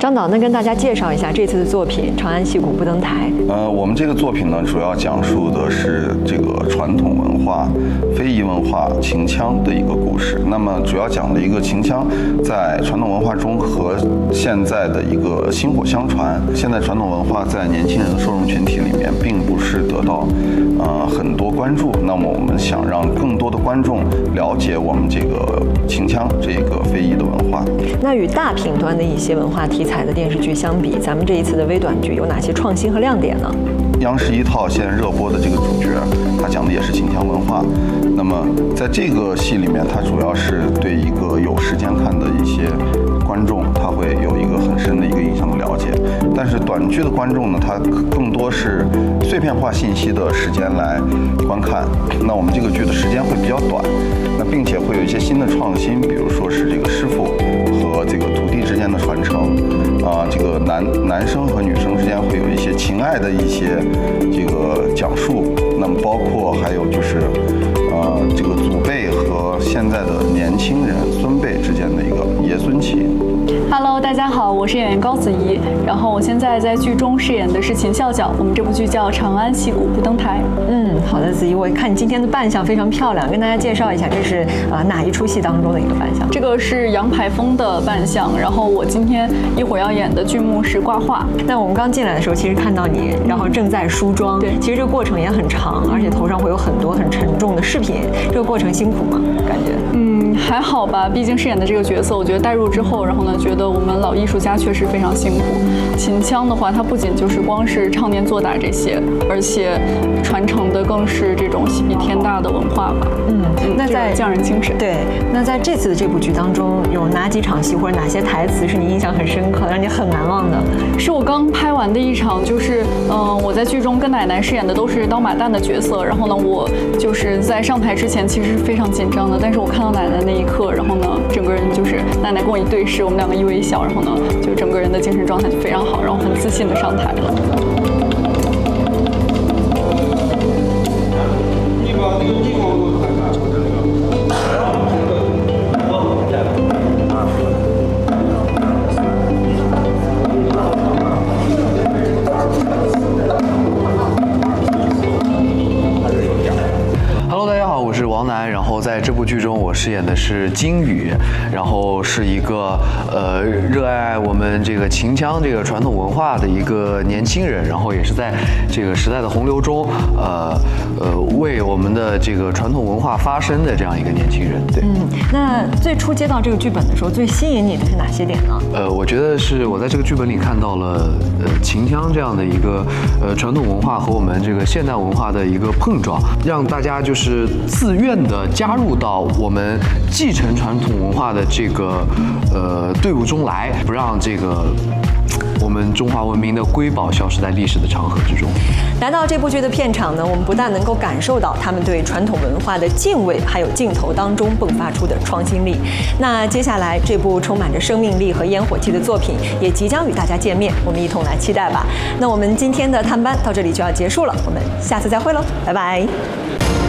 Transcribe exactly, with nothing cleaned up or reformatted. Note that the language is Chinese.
张导，那跟大家介绍一下这次的作品《长安戏骨不登台》。 呃，我们这个作品呢，主要讲述的是这个传统文化、非遗文化秦腔的一个故事。那么，主要讲的一个秦腔在传统文化中和现在的一个薪火相传。现在传统文化在年轻人的受众群体里面，并不是得到呃很多关注。那么，我们想让更多的观众了解我们这个秦腔这个非遗的文化。 那与大品端的一些文化题材的电视剧相比，咱们这一次的微短剧有哪些创新和亮点呢？ 央视一套现在热播的这个主角，他讲的也是秦腔文化。那么在这个戏里面，他主要是对一个有时间看的一些观众，他会有一个很深的一个印象的了解。但是短剧的观众呢，他更多是碎片化信息的时间来观看。那我们这个剧的时间会比较短，那并且会有一些新的创新，比如说是这个师傅和这个徒弟之间的传承，啊、呃，这个男男生和女生之间会有一些情爱的一些这个讲述。那么包括还有就是，呃，这个祖辈和现在的年轻人孙辈之间的一个爷孙情。 Hello， 大家好，我是演员高子怡，然后我现在在剧中饰演的是秦笑笑。我们这部剧叫《长安戏骨不登台》。 嗯，好的，子怡，我看你今天的扮相非常漂亮，跟大家介绍一下，这是啊、呃、哪一出戏当中的一个扮相？ 这个是杨排风的扮相，然后我今天一会儿要演的剧目是挂画。 那我们刚进来的时候，其实看到你，然后正在梳妆，对，其实这个过程也很长，而且头上会有很多很沉重的饰品，这个过程辛苦吗？感觉？ 嗯，还好吧，毕竟饰演的这个角色，我觉得带入之后，然后呢，觉得我们老艺术家确实非常辛苦。秦腔的话，它不仅就是光是唱念做打这些，而且传承的更是这种喜比天大的文化吧。 嗯，那在匠人精神。 对，那在这次的这部剧当中，有哪几场戏或者哪些台词是你印象很深刻，让你很难忘的？ 是我刚拍完的一场，就是嗯、呃，我在剧中跟奶奶饰演的都是刀马旦的角色，然后呢，我就是在上台之前其实是非常紧张的，但是我看到奶奶那一刻，然后呢，整个人就是奶奶跟我一对视，我们两个一微笑，然后呢，就整个人的精神状态就非常好，然后很自信的上台了。 然后在这部剧中，我饰演的是金宇，然后是一个呃热爱我们这个秦腔这个传统文化的一个年轻人，然后也是在这个时代的洪流中，呃呃为我们的这个传统文化发声的这样一个年轻人。对， 嗯，那最初接到这个剧本的时候，最吸引你的是哪些点呢？ 呃，我觉得是我在这个剧本里看到了呃秦腔这样的一个呃传统文化和我们这个现代文化的一个碰撞，让大家就是自愿的加入到我们继承传统文化的这个呃队伍中来，不让这个我们中华文明的瑰宝消失在历史的长河之中。 来到这部剧的片场呢，我们不但能够感受到他们对传统文化的敬畏，还有镜头当中迸发出的创新力。那接下来这部充满着生命力和烟火气的作品也即将与大家见面，我们一同来期待吧。那我们今天的探班到这里就要结束了，我们下次再会喽，拜拜。